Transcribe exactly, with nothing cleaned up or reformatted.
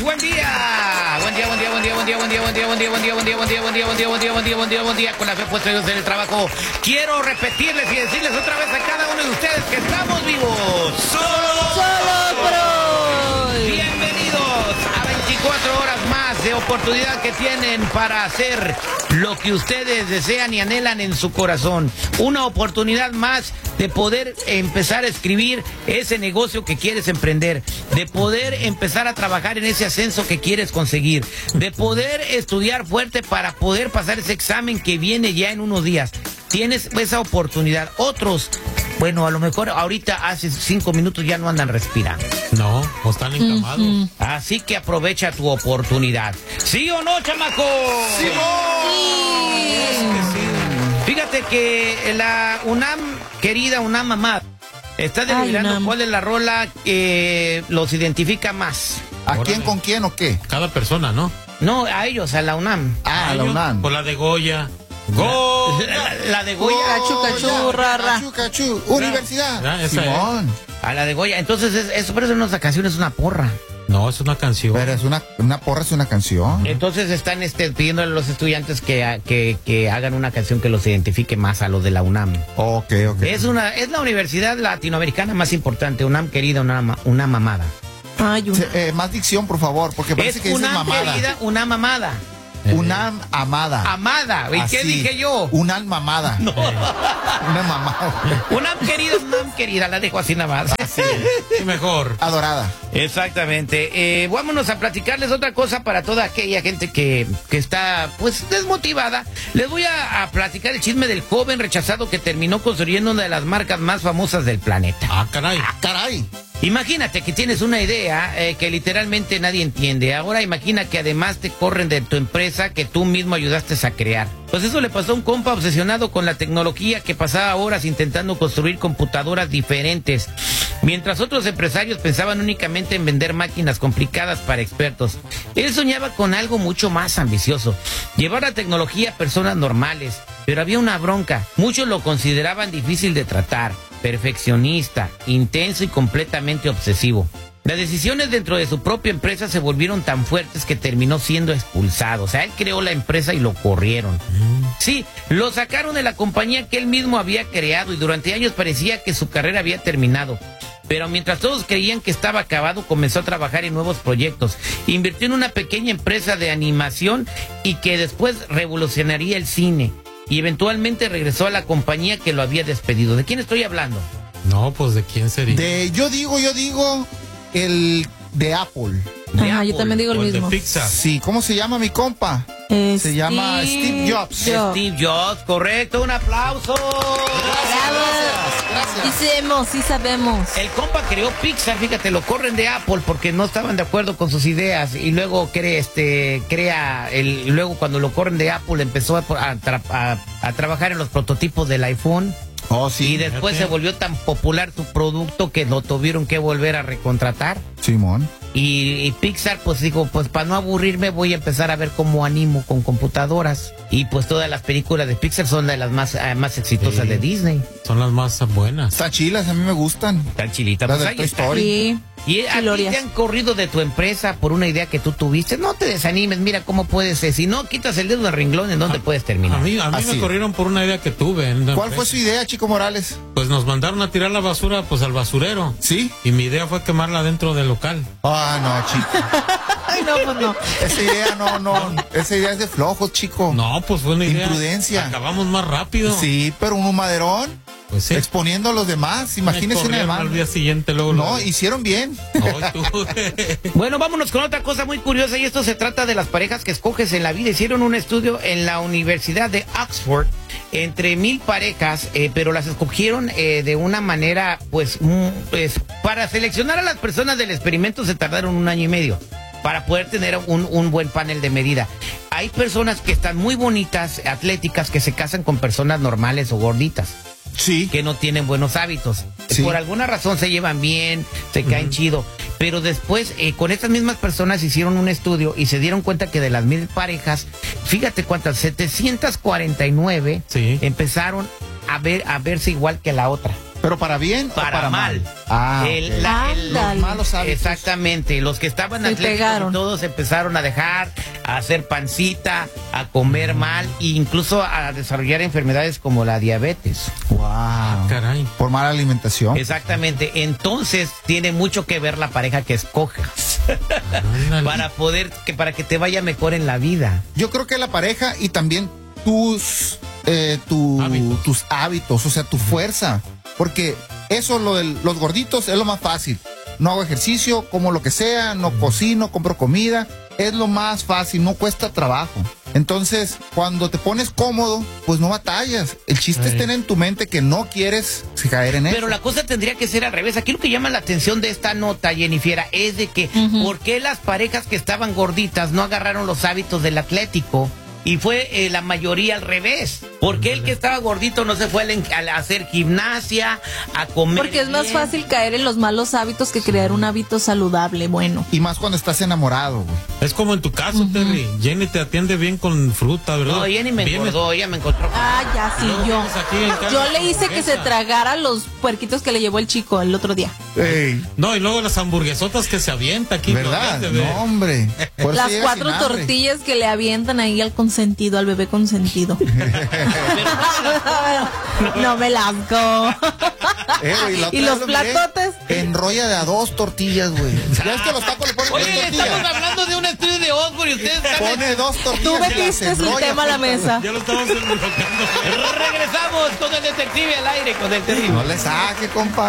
Buen día, buen día, buen día, buen día, buen día, buen día, buen día, buen día, buen día, buen día, buen día, buen día, buen día, buen día, buen día, buen día, buen día, con la fe puesta en el trabajo. Quiero repetirles y decirles otra vez a cada uno de ustedes que estamos vivos. Solo, solo por hoy. Bienvenidos a veinticuatro horas más de oportunidad que tienen para hacer lo que ustedes desean y anhelan en su corazón. Una oportunidad más de poder empezar a escribir ese negocio que quieres emprender, de poder empezar a trabajar en ese ascenso que quieres conseguir, de poder estudiar fuerte para poder pasar ese examen que viene ya en unos días. Tienes esa oportunidad. Otros, bueno, a lo mejor ahorita hace cinco minutos ya no andan respirando. No, o están encamados. Uh-huh. Así que aprovecha tu oportunidad. ¿Sí o no, chamaco? Sí. Fíjate que la UNAM, querida UNAM mamá, está deliberando Ay, cuál es la rola que los identifica más. ¿A Órale. quién, con quién o qué? Cada persona, ¿no? No, a ellos, a la UNAM. Ah, a la Ellos, UNAM. Por la de Goya. ¡Go! La, la- la de Goya. Cachu, cachu, ra, ra. Cachu, cachu. Universidad. Ya, esa Simón. A la de Goya. Entonces, es, eso parece una canción, es una porra. No, es una canción. Pero es una, una porra, es una canción. Entonces están este, pidiendo a los estudiantes que, que, que hagan una canción que los identifique más a los de la UNAM. Ok, ok. Es una es la universidad latinoamericana más importante, UNAM querida, una, una mamada. Ay, una. Se- eh, más dicción, por favor, porque parece Es que dices UNAM mamada. querida, una mamada. Eh, UNAM amada. Amada. ¿Y qué Así. dije yo? UNAM mamada. No. Una mamada. UNAM querida, UNAM querida, la dejo así nada más. Así. sí, mejor. Adorada. Exactamente. Eh, vámonos a platicarles otra cosa para toda aquella gente que, que está, pues, desmotivada. Les voy a, a platicar el chisme del joven rechazado que terminó construyendo una de las marcas más famosas del planeta. Ah, caray. ¡Ah, caray! Imagínate que tienes una idea eh, que literalmente nadie entiende. Ahora imagina que además te corren de tu empresa que tú mismo ayudaste a crear. Pues eso le pasó a un compa obsesionado con la tecnología que pasaba horas intentando construir computadoras diferentes, mientras otros empresarios pensaban únicamente en vender máquinas complicadas para expertos. Él soñaba con algo mucho más ambicioso, llevar la tecnología a personas normales, pero había una bronca. Muchos lo consideraban difícil de tratar, perfeccionista, intenso y completamente obsesivo. Las decisiones dentro de su propia empresa se volvieron tan fuertes que terminó siendo expulsado. O sea, él creó la empresa y lo corrieron. Sí, lo sacaron de la compañía que él mismo había creado y durante años parecía que su carrera había terminado. Pero mientras todos creían que estaba acabado, comenzó a trabajar en nuevos proyectos. Invirtió en una pequeña empresa de animación y que después revolucionaría el cine. Y eventualmente regresó a la compañía que lo había despedido. ¿De quién estoy hablando? No, pues ¿de quién sería? De, yo digo, yo digo, el de Apple. De Ajá, Apple. yo también digo O el el de mismo. Pixar. Sí, ¿cómo se llama mi compa? Eh, Se llama Steve Jobs. Steve Jobs, correcto, un aplauso. Bravo. Gracias. Sí sabemos, sí sabemos. El compa creó Pixar, fíjate, lo corren de Apple porque no estaban de acuerdo con sus ideas y luego crea, este, crea el, luego cuando lo corren de Apple empezó a, a, tra- a- a trabajar en los prototipos del iPhone Oh, y sí. después fíjate. se volvió tan popular su producto que lo tuvieron que volver a recontratar. Simón. Y, y Pixar, pues digo, pues para no aburrirme voy a empezar a ver cómo animo con computadoras. Y pues todas las películas de Pixar son de las más, eh, más exitosas Sí. de Disney. Son las más buenas. Están chilas, a mí me gustan. Tan chilitas. Las Pues de ahí Toy está. Story. Sí. Y a ti Glorias. te han corrido de tu empresa por una idea que tú tuviste. No te desanimes, mira cómo puedes ser. Si no quitas el dedo del renglón, ¿en dónde puedes A terminar? mí, a mí Así me es. corrieron por una idea que tuve. en una ¿Cuál fue empresa. su idea, Chico Morales? Pues nos mandaron a tirar la basura pues al basurero. ¿Sí? Y mi idea fue quemarla dentro del local. Ah, no, chico. Ay, no, pues no. Esa idea no, no. Esa idea es de flojos, chico. No, pues fue una idea. Imprudencia. Acabamos más rápido. Sí, pero un humaderón. Pues sí. Exponiendo a los demás. Imagínese Me una corrieron demanda. al día siguiente luego. No, lo- hicieron bien. No, tú. Bueno, vámonos con otra cosa muy curiosa y esto se trata de las parejas que escoges en la vida. Hicieron un estudio en la Universidad de Oxford entre mil parejas, eh, pero las escogieron eh, de una manera, pues, mm, pues, para seleccionar a las personas del experimento se tardaron un año y medio para poder tener un, un buen panel de medida. Hay personas que están muy bonitas, atléticas, que se casan con personas normales o gorditas. Sí. Que no tienen buenos hábitos. Sí. Por alguna razón se llevan bien, se caen chido. Pero después, eh, con estas mismas personas hicieron un estudio y se dieron cuenta que de las mil parejas, fíjate cuántas, setecientas cuarenta y nueve Sí. empezaron a ver a verse igual que la otra. ¿Pero para bien para, o para mal. mal? Ah, El- ok. la- el- Ándale. Los malos hábitos. Exactamente, los que estaban Se atléticos pegaron. y todos empezaron a dejar, a hacer pancita, a comer mal e incluso a desarrollar enfermedades como la diabetes. Wow. Caray. Por mala alimentación. Exactamente, entonces tiene mucho que ver la pareja que escojas Ándale. para poder que para que te vaya mejor en la vida. Yo creo que la pareja y también tus, eh, tu- Hábitos. tus hábitos, o sea, tu fuerza. Porque eso, lo de los gorditos, es lo más fácil. No hago ejercicio, como lo que sea, no cocino, compro comida. Es lo más fácil, no cuesta trabajo. Entonces, cuando te pones cómodo, pues no batallas. El chiste es Ay. tener en tu mente que no quieres caer en eso. Pero la cosa tendría que ser al revés. Aquí lo que llama la atención de esta nota, Jennifer, es de que Ujú. ¿por qué las parejas que estaban gorditas no agarraron los hábitos del atlético? Y fue eh, la mayoría al revés. ¿Por qué el que estaba gordito no se fue al en- a hacer gimnasia, a comer? Porque es más bien? fácil caer en los malos hábitos que crear un hábito saludable, bueno. Y más cuando estás enamorado, güey. Es como en tu caso, Terry. Jenny te atiende bien con fruta, ¿verdad? No, Jenny me Vienes- engordó, ella me encontró. Ah, ya sí, Luego yo. vienes aquí en casa Yo con le hice que se hamburguesa. tragara los puerquitos que le llevó el chico el otro día. Ey, No, y luego las hamburguesotas que se avienta aquí. ¿verdad? ¿no? Bebé. No, hombre. Por eso Las llegas cuatro sin hambre. tortillas que le avientan ahí al consentido, al bebé consentido. No me lasco. Eh, güey, la otra Y vez los lo miré, platotes. enrolla de a dos tortillas, güey. Ya ves que los tacos le ponen Oye, dos le estamos tortillas. hablando de un estudio de Oxford y ustedes están... Pone dos tortillas. Tú y las metiste el enrolla tema a la juntas, mesa. Ya lo estamos enfocando. Regresamos con el detective al aire, con el terrible. güey. No le saque, compa.